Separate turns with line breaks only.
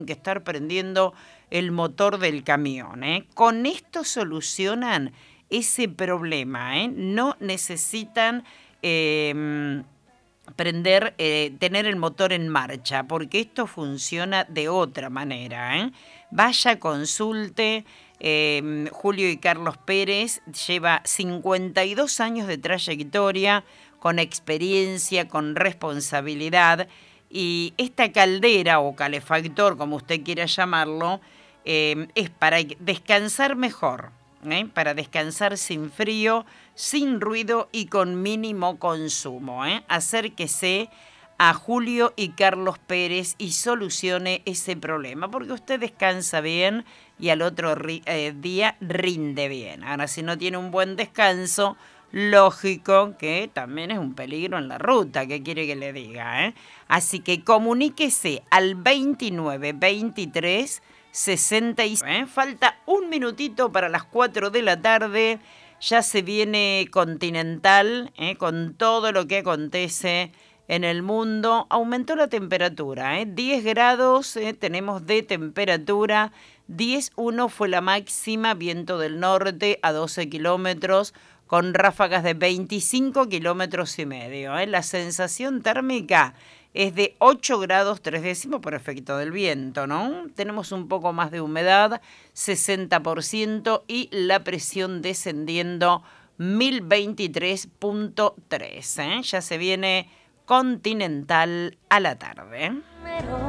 que estar prendiendo el motor del camión, ¿eh? Con esto solucionan ese problema, ¿eh? No necesitan tener el motor en marcha, porque esto funciona de otra manera, ¿eh? Vaya, consulte. Julio y Carlos Pérez lleva 52 años de trayectoria, con experiencia, con responsabilidad. Y esta caldera o calefactor, como usted quiera llamarlo, es para descansar mejor, para descansar sin frío, sin ruido y con mínimo consumo. Acérquese a Julio y Carlos Pérez y solucione ese problema, porque usted descansa bien y al otro día rinde bien. Ahora, si no tiene un buen descanso, lógico que también es un peligro en la ruta, ¿qué quiere que le diga? Así que comuníquese al 29 23 66. Falta un minutito para las 4 de la tarde. Ya se viene Continental, con todo lo que acontece en el mundo. Aumentó la temperatura, 10 grados tenemos de temperatura. 10,1 fue la máxima, viento del norte a 12 kilómetros, con ráfagas de 25 kilómetros y medio. La sensación térmica es de 8 grados 3 décimos por efecto del viento, ¿no? Tenemos un poco más de humedad, 60%, y la presión descendiendo 1023.3. Ya se viene Continental a la tarde.